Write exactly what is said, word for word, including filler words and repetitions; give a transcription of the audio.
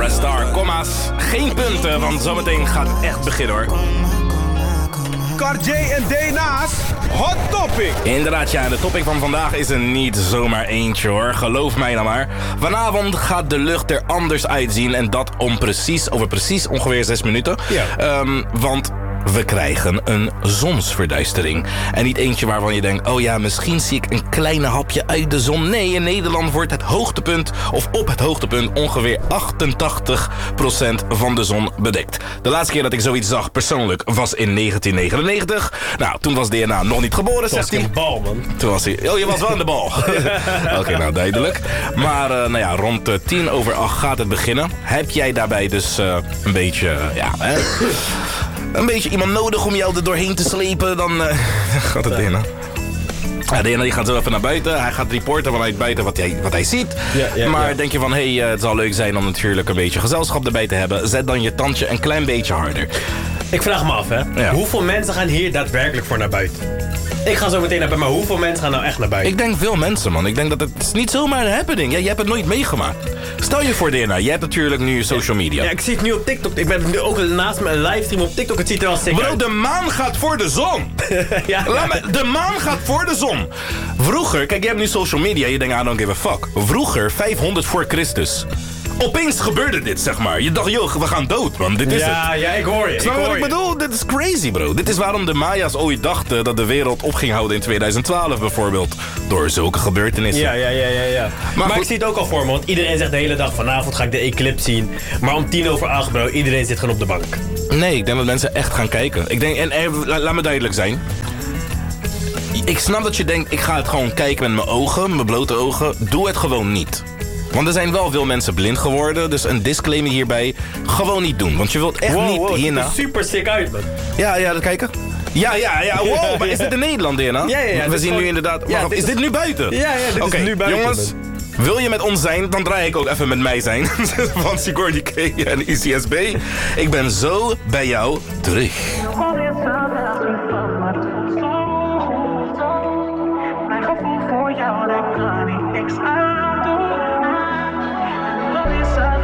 Tara Star, komma's, geen punten, want zometeen gaat het echt beginnen hoor. Cartier en D Na's Hot Topic. Inderdaad, ja, de topic van vandaag is er niet zomaar eentje hoor. Geloof mij dan maar. Vanavond gaat de lucht er anders uitzien en dat om precies, over precies ongeveer zes minuten. Ja. Um, want we krijgen een zonsverduistering. En niet eentje waarvan je denkt, oh ja, misschien zie ik een kleine hapje uit de zon. Nee, in Nederland wordt het hoogtepunt, of op het hoogtepunt, ongeveer achtentachtig procent van de zon bedekt. De laatste keer dat ik zoiets zag persoonlijk was in negentien negenennegentig. Nou, toen was D N A nog niet geboren, zegt hij. Een bal, man. Toen was hij, oh, je was wel aan de bal. Oké, okay, nou duidelijk. Maar uh, nou ja, rond uh, tien over acht gaat het beginnen. Heb jij daarbij dus uh, een beetje, uh, ja, hè? Een beetje iemand nodig om jou er doorheen te slepen, dan uh, gaat het in. Ja, de ene die gaat zo even naar buiten. Hij gaat reporten vanuit buiten wat hij, wat hij ziet. Ja, ja, maar ja. Denk je van, hé, hey, uh, het zal leuk zijn om natuurlijk een beetje gezelschap erbij te hebben. Zet dan je tandje een klein beetje harder. Ik vraag me af, hè. Ja. Hoeveel mensen gaan hier daadwerkelijk voor naar buiten? Ik ga zo meteen naar buiten, maar hoeveel mensen gaan nou echt naar buiten? Ik denk veel mensen, man. Ik denk dat het, het is niet zomaar een happening. Ja, je hebt het nooit meegemaakt. Stel je voor, D N A, je hebt natuurlijk nu social media. Ja, ik zie het nu op TikTok. Ik ben nu ook naast me een livestream op TikTok. Het ziet er wel sick Bro, uit. de maan gaat voor de zon. ja, Laat me, de maan gaat voor de zon. Vroeger, kijk, je hebt nu social media. Je denkt, I don't give a fuck. Vroeger, vijfhonderd voor Christus. Opeens gebeurde dit, zeg maar. Je dacht, joh, we gaan dood, man. Dit is ja, het. Ja, ik hoor je. Snap je wat ik je. bedoel? Dit is crazy, bro. Dit is waarom de Maya's ooit dachten dat de wereld op ging houden in tweeduizend twaalf, bijvoorbeeld. Door zulke gebeurtenissen. Ja, ja, ja, ja. ja. Maar, maar ik zie het ook al voor me, want iedereen zegt de hele dag, vanavond ga ik de eclipse zien. Maar om tien over acht, bro, iedereen zit gewoon op de bank. Nee, ik denk dat mensen echt gaan kijken. Ik denk, en, en la, laat me duidelijk zijn. Ik snap dat je denkt, ik ga het gewoon kijken met mijn ogen, mijn blote ogen. Doe het gewoon niet. Want er zijn wel veel mensen blind geworden. Dus een disclaimer hierbij. Gewoon niet doen. Want je wilt echt wow, niet wow, hierna... Het ziet er super sick uit, man. Ja, ja, dat kijken. Ja, ja, ja. Wow, maar is dit in Nederland, Dina? Ja, ja, ja. We zien gewoon... nu inderdaad... Ja, dit dit is, is dit nu buiten? Ja, ja, dit okay, is nu buiten. Jongens, man. Wil je met ons zijn, dan draai ik ook even met mij zijn. Van Sigordi K en I C S B. Ik ben zo bij jou terug. Mijn gevoel voor jou, dat kan niet niks aan doen.